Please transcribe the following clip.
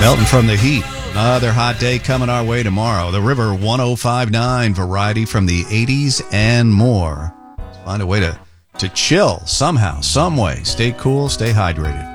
Melting from the heat. Another hot day coming our way tomorrow. The River 105.9 variety from the 80s and more. Let's find a way to chill somehow, some way. Stay cool, stay hydrated.